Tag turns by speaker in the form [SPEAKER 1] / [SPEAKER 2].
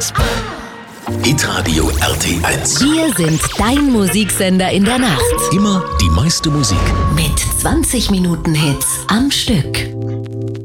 [SPEAKER 1] Hitradio RT1.
[SPEAKER 2] Wir sind dein Musiksender in der Nacht.
[SPEAKER 1] Immer die meiste Musik.
[SPEAKER 2] Mit 20 Minuten Hits am Stück.